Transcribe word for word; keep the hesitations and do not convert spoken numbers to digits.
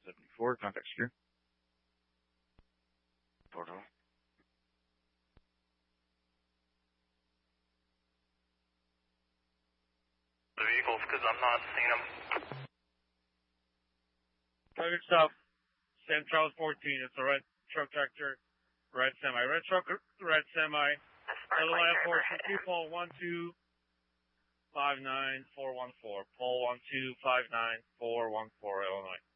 seventy-four, contact secure. Portal. The vehicles, because I'm not seeing them. Target south, San Charles fourteen, it's a red truck tractor, red semi. Red truck, red semi, Illinois portion, two pole one two five nine four one four, pole one two five nine four one four, Illinois.